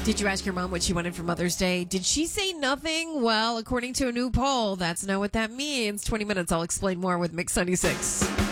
Did you ask your mom what she wanted for Mother's Day? Did she say nothing? Well, according to a new poll, that's not what that means. 20 minutes, I'll explain more with Mix 96.